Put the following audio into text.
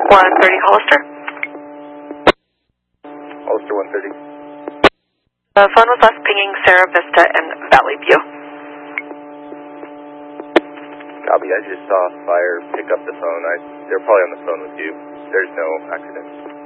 130 Hollister. Hollister 130. The phone was last pinging Sarah Vista and Valley View. Copy, I just saw fire pick up the phone. They're probably on the phone with you. There's no accident.